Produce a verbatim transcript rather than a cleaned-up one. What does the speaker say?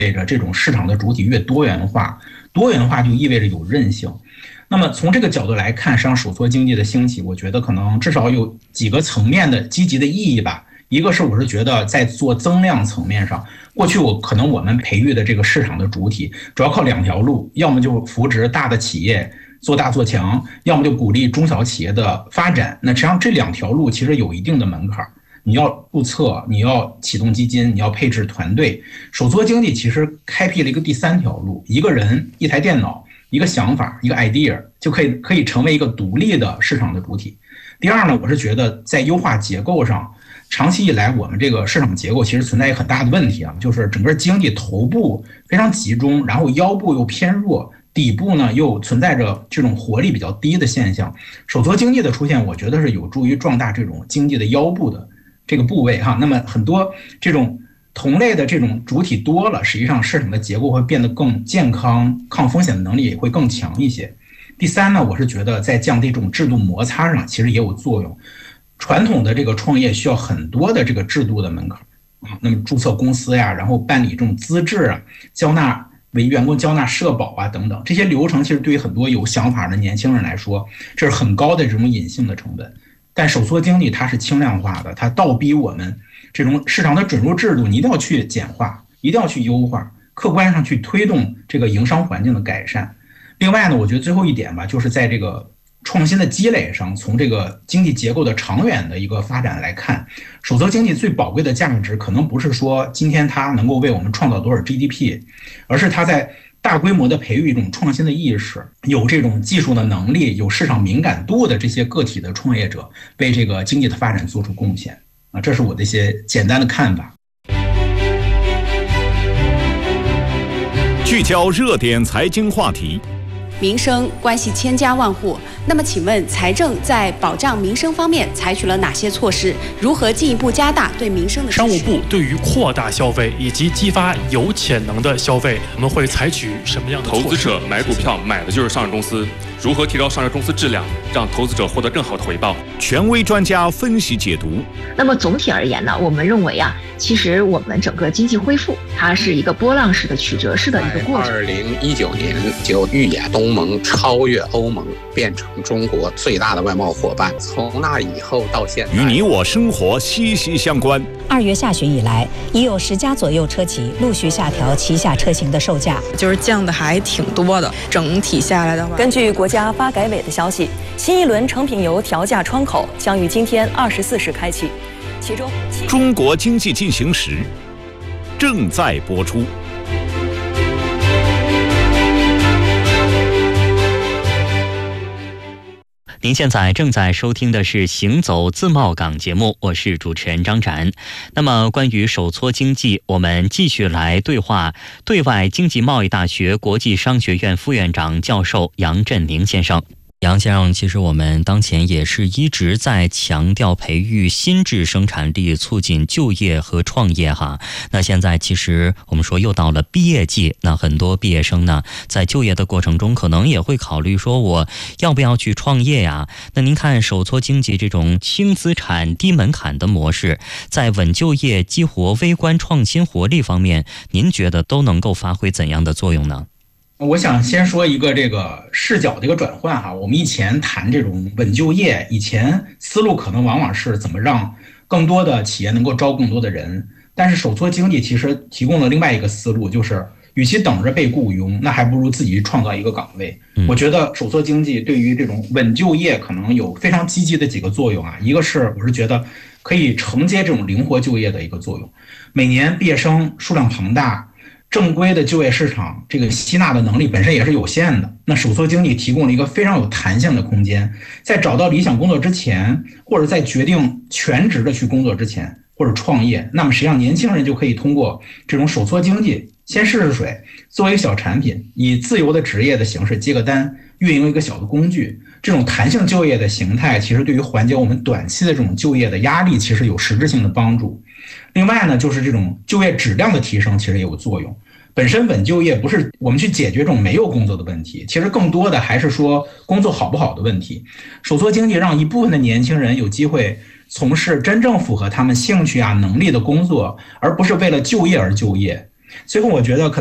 味着这种市场的主体越多元化，多元化就意味着有韧性。那么从这个角度来看，实际上手搓经济的兴起，我觉得可能至少有几个层面的积极的意义吧。一个是我是觉得在做增量层面上，过去我可能我们培育的这个市场的主体主要靠两条路，要么就扶植大的企业做大做强，要么就鼓励中小企业的发展。那实际上这两条路其实有一定的门槛，你要注册，你要启动基金，你要配置团队。手搓经济其实开辟了一个第三条路，一个人一台电脑，一个想法，一个 idea 就可以可以成为一个独立的市场的主体。第二呢，我是觉得在优化结构上，长期以来我们这个市场结构其实存在一个很大的问题啊，就是整个经济头部非常集中，然后腰部又偏弱，底部呢又存在着这种活力比较低的现象。手搓经济的出现，我觉得是有助于壮大这种经济的腰部的这个部位哈。那么很多这种同类的这种主体多了，实际上市场的结构会变得更健康，抗风险的能力也会更强一些。第三呢，我是觉得在降低这种制度摩擦上其实也有作用。传统的这个创业需要很多的这个制度的门槛啊，那么注册公司呀，然后办理这种资质啊，交纳为员工交纳社保啊等等，这些流程其实对于很多有想法的年轻人来说，这是很高的这种隐性的成本。但手搓经济它是轻量化的，它倒逼我们这种市场的准入制度，你一定要去简化，一定要去优化，客观上去推动这个营商环境的改善。另外呢，我觉得最后一点吧，就是在这个创新的积累上，从这个经济结构的长远的一个发展来看，手搓经济最宝贵的价值可能不是说今天它能够为我们创造多少 G D P， 而是它在大规模的培育一种创新的意识，有这种技术的能力，有市场敏感度的这些个体的创业者为这个经济的发展做出贡献啊，这是我的一些简单的看法。 聚焦热点财经话题， 民生关系千家万户，那么请问财政在保障民生方面采取了哪些措施？如何进一步加大对民生的支持？ 商务部对于扩大消费以及激发有潜能的消费，我们会采取什么样的措施？ 投资者买股票买的就是上市公司，如何提高上市公司质量，让投资者获得更好的回报？ 权威专家分析解读。 那么总体而言呢，我们认为啊，其实我们整个经济恢复，它是一个波浪式的、曲折式的一个过程。 二零一九年就预演东盟超越欧盟，变成中国最大的外贸伙伴。从那以后到现在， 与你我生活息息相关。 二月下旬以来，已有十家左右车企陆续下调旗下车型的售价， 就是降的还挺多的。整体下来的话， 根据国家发改委的消息，新一轮成品油调价窗口将于今天二十四时开启，其中中国经济进行时正在播出。 您现在正在收听的是《行走自贸港》节目，我是主持人张展。那么关于手搓经济，我们继续来对话对外经济贸易大学国际商学院副院长教授杨振宁先生。杨先生，其实我们当前也是一直在强调培育新质生产力，促进就业和创业哈。那现在其实我们说又到了毕业季，那很多毕业生呢，在就业的过程中，可能也会考虑说我要不要去创业呀？那您看手搓经济这种轻资产、低门槛的模式，在稳就业、激活微观创新活力方面，您觉得都能够发挥怎样的作用呢？ 我想先说一个这个视角的一个转换哈，我们以前谈这种稳就业，以前思路可能往往是怎么让更多的企业能够招更多的人，但是手搓经济其实提供了另外一个思路，就是与其等着被雇佣，那还不如自己创造一个岗位。我觉得手搓经济对于这种稳就业可能有非常积极的几个作用啊，一个是我是觉得可以承接这种灵活就业的一个作用，每年毕业生数量庞大，正规的就业市场这个吸纳的能力本身也是有限的，那手搓经济提供了一个非常有弹性的空间，在找到理想工作之前，或者在决定全职的去工作之前，或者创业，那么实际上年轻人就可以通过这种手搓经济先试试水，作为一个小产品，以自由的职业的形式接个单，运营一个小的工具。这种弹性就业的形态其实对于缓解我们短期的这种就业的压力其实有实质性的帮助。另外呢，就是这种就业质量的提升其实也有作用。本身稳就业不是我们去解决这种没有工作的问题，其实更多的还是说工作好不好的问题。手搓经济让一部分的年轻人有机会从事真正符合他们兴趣啊能力的工作，而不是为了就业而就业。 最后我觉得可